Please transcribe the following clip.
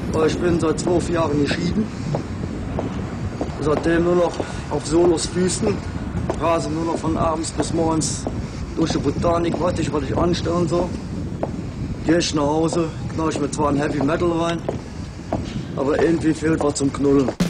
Ich bin seit 12 Jahren geschieden. Seitdem nur noch auf Solos Füßen. Rase nur noch von abends bis morgens durch die Botanik, was ich anstelle und so. Gehe ich nach Hause, knall ich mir zwar ein Heavy Metal rein, aber irgendwie fehlt was zum Knullen.